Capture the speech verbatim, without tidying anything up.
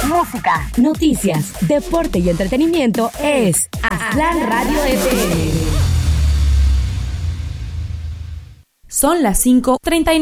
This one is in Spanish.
música, noticias, deporte y entretenimiento es Aztlán Radio F M. Son las cinco treinta y nueve.